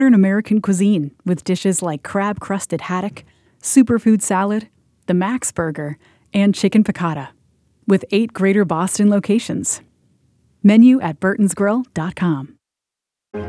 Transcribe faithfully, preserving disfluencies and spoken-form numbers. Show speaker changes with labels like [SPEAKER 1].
[SPEAKER 1] modern American cuisine with dishes like crab-crusted haddock, superfood salad, the Max Burger, and chicken piccata, with eight Greater Boston locations. Menu at burtons grill dot com.